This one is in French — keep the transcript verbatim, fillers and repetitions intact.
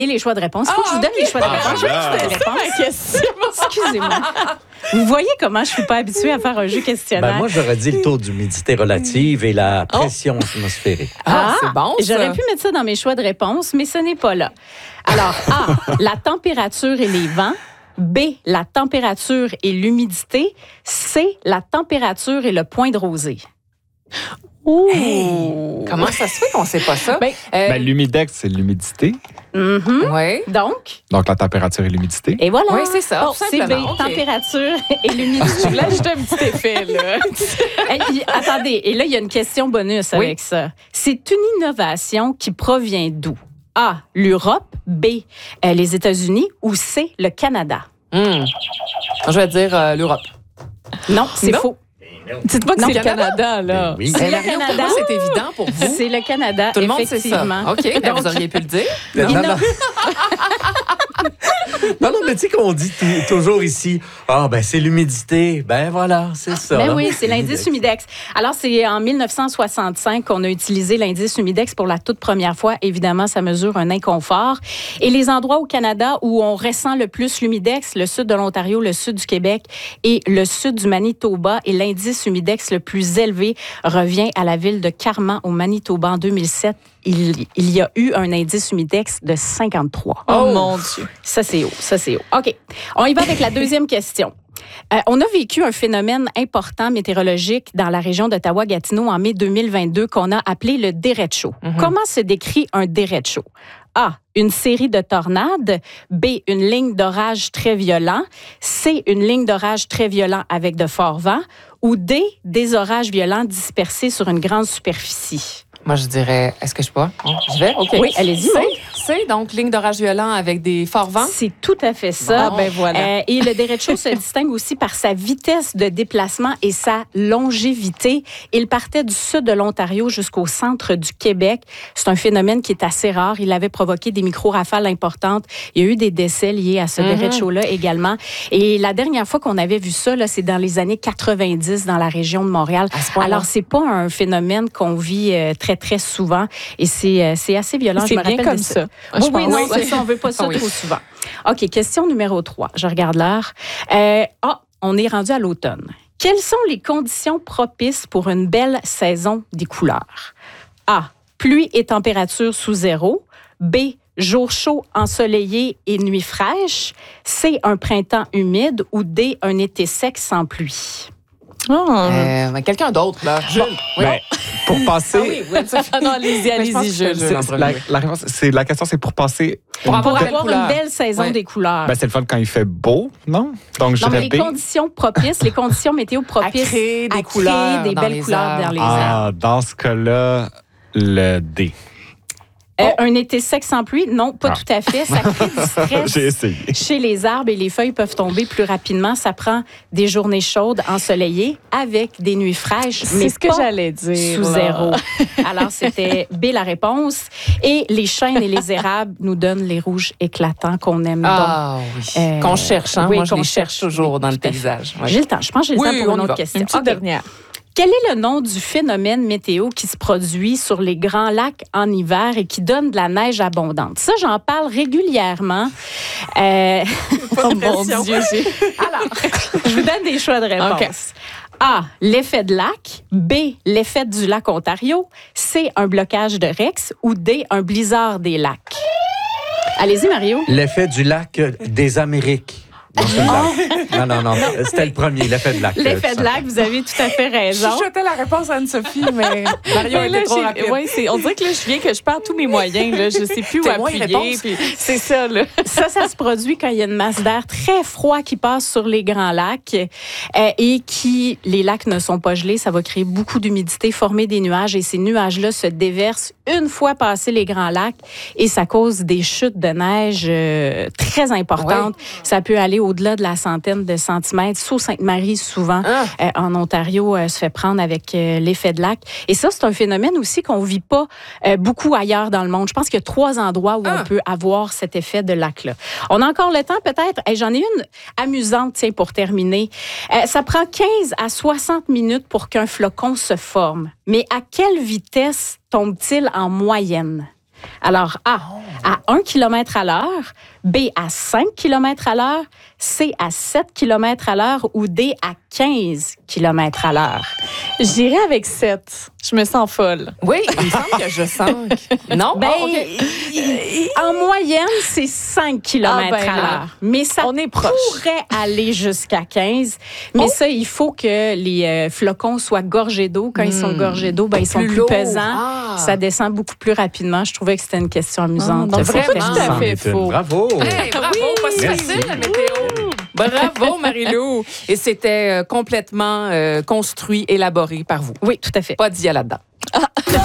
et les choix de réponse. Il faut ah, que je vous donne okay. les choix de réponse. Ah, je c'est ma question. Excusez-moi. Vous voyez comment je suis pas habituée à faire un jeu questionnaire. Ben moi, j'aurais dit le taux d'humidité relative et la pression oh. atmosphérique. Ah, ah, c'est bon, ça. J'aurais pu mettre ça dans mes choix de réponse, mais ce n'est pas là. Alors, A, la température et les vents. B, la température et l'humidité. C, la température et le point de rosée. Ouh. Hey, comment ça se fait qu'on ne sait pas ça? Ben, euh... ben, l'humidex, c'est l'humidité. Mm-hmm. Oui. Donc? Donc, la température et l'humidité. Et voilà. Oui, c'est ça. Oh, c'est B, okay. température et l'humidité. Là, j'ai un petit effet, là. Et, attendez, et là, il y a une question bonus avec oui. ça. C'est une innovation qui provient d'où? A, l'Europe. B, euh, les États-Unis. Ou C, le Canada. Mmh. Je vais dire euh, l'Europe. Non, c'est non. faux. Dites-moi que non, c'est le Canada, Canada là. Oui. C'est le Canada. Pour moi, c'est évident pour vous. C'est le Canada, tout le monde effectivement. Sait ça. OK, donc, vous auriez pu le dire. Non, non. non. non, non, mais tu sais qu'on dit t- toujours ici, ah, oh, ben c'est l'humidité. Ben voilà, c'est ça. Ben oui, c'est l'indice humidex. Alors, c'est en dix-neuf cent soixante-cinq qu'on a utilisé l'indice humidex pour la toute première fois. Évidemment, ça mesure un inconfort. Et les endroits au Canada où on ressent le plus l'humidex, le sud de l'Ontario, le sud du Québec et le sud du Manitoba, et l'indice humidex le plus élevé revient à la ville de Carman, au Manitoba, en deux mille sept. Il, il y a eu un indice humidex de cinquante-trois. Oh, oh mon Dieu! Ça, c'est haut. Ça, c'est haut. OK. On y va avec la deuxième question. Euh, on a vécu un phénomène important météorologique dans la région d'Ottawa-Gatineau en mai deux mille vingt-deux qu'on a appelé le derecho. Mm-hmm. Comment se décrit un derecho? A, une série de tornades. B, une ligne d'orage très violent. C, une ligne d'orage très violent avec de forts vents. Ou D, des orages violents dispersés sur une grande superficie. Moi, je dirais, est-ce que je peux? Je vais? OK. Oui, allez-y. C'est donc ligne d'orage violent avec des forts vents? C'est tout à fait ça. Ah, ben voilà. Euh, et le derecho se distingue aussi par sa vitesse de déplacement et sa longévité. Il partait du sud de l'Ontario jusqu'au centre du Québec. C'est un phénomène qui est assez rare. Il avait provoqué des micro-rafales importantes. Il y a eu des décès liés à ce mm-hmm. derecho-là également. Et la dernière fois qu'on avait vu ça, là, c'est dans les années quatre-vingt-dix dans la région de Montréal. Alors, c'est pas un phénomène qu'on vit euh, très très souvent et c'est, euh, c'est assez violent. C'est je me bien rappelle comme de ça. ça. Oui, oui, non, c'est ça, on veut pas ça ah, oui. trop souvent. OK, question numéro trois. Je regarde l'heure. Euh, ah, on est rendu à l'automne. Quelles sont les conditions propices pour une belle saison des couleurs? A, pluie et température sous zéro. B, jour chaud, ensoleillé et nuit fraîche. C, un printemps humide. Ou D, un été sec sans pluie. Oh. Euh, ben, quelqu'un d'autre, là. Jules. Oui. Ben, pour passer... Ah oui, oui, non, allez-y, allez-y, Jules. C'est, la, la, réponse, c'est, la question, c'est pour passer... Pour avoir, pour avoir une belle saison ouais. des couleurs. Ben, c'est le fun quand il fait beau, non? Donc, je non, mais les B. conditions propices, les conditions météo propices... À créer des à couleurs créer des belles couleurs arbres. dans les ah, arbres. Dans ce cas-là, le D. Euh, oh. Un été sec sans pluie? Non, pas ah. tout à fait. Ça crée du stress. J'ai essayé. Chez les arbres et les feuilles peuvent tomber plus rapidement. Ça prend des journées chaudes, ensoleillées, avec des nuits fraîches, c'est mais ce que pas j'allais dire, sous zéro. Alors, c'était B la réponse. Et les chênes et les érables nous donnent les rouges éclatants qu'on aime ah, donc. Oui. Euh, qu'on cherche, hein? Oui, Moi, je qu'on les cherche cherche toujours dans le paysage. Ouais. J'ai le temps. Je pense que j'ai le oui, temps pour une autre va. question. Une petite okay. dernière. Quel est le nom du phénomène météo qui se produit sur les grands lacs en hiver et qui donne de la neige abondante? Ça, j'en parle régulièrement. Euh... oh mon Dieu! J'ai... Alors, je vous donne des choix de réponse. Okay. A, l'effet de lac. B, l'effet du lac Ontario. C, un blocage de Rex. Ou D, un blizzard des lacs. Allez-y, Mario. L'effet du lac des Amériques. Non, oh. non, non, non, c'était le premier, l'effet de lac. L'effet de lac, vous avez tout à fait raison. Je jetais la réponse à Anne-Sophie, mais Mario mais là, était trop rapide. Ouais, c'est, on dirait que là, je viens que je perds tous mes moyens. Là, je ne sais plus où appuyer. Puis c'est ça. Là. Ça, ça se produit quand il y a une masse d'air très froid qui passe sur les grands lacs euh, et qui, les lacs ne sont pas gelés. Ça va créer beaucoup d'humidité, former des nuages et ces nuages-là se déversent une fois passés les grands lacs et ça cause des chutes de neige euh, très importantes. Oui. Ça peut aller au-delà de la centaine de centimètres. Sault-Sainte-Marie, souvent, ah. euh, en Ontario, euh, se fait prendre avec euh, l'effet de lac. Et ça, c'est un phénomène aussi qu'on ne vit pas euh, beaucoup ailleurs dans le monde. Je pense qu'il y a trois endroits où ah. on peut avoir cet effet de lac-là. On a encore le temps, peut-être. Hey, j'en ai une amusante, tiens, pour terminer. Euh, ça prend quinze à soixante minutes pour qu'un flocon se forme. Mais à quelle vitesse tombe-t-il en moyenne? Alors, A, à un kilomètre à l'heure, B, à cinq kilomètres à l'heure, C, à sept kilomètres à l'heure ou D, à quinze kilomètres à l'heure. J'irai avec sept. Je me sens folle. Oui, il me semble que je sens. Non? Ben, Oh, OK. en moyenne, c'est cinq kilomètres Ah, ben à là, l'heure. Mais ça on est proche. pourrait aller jusqu'à quinze. Mais ça, il faut que les euh, flocons soient gorgés d'eau. Quand ils sont gorgés d'eau, ben, ils sont Plus plus, lourd. pesants. Ah. Ça descend beaucoup plus rapidement. Je trouvais que c'était une question amusante. Ah, donc c'est Pour pas faire tout à ça. fait C'en est une. faux. Bravo! Hey, bravo, pas si Merci. facile la météo. Bravo, Marie-Lou. Et c'était euh, complètement euh, construit, élaboré par vous. Oui, tout à fait. Pas d'I A là-dedans.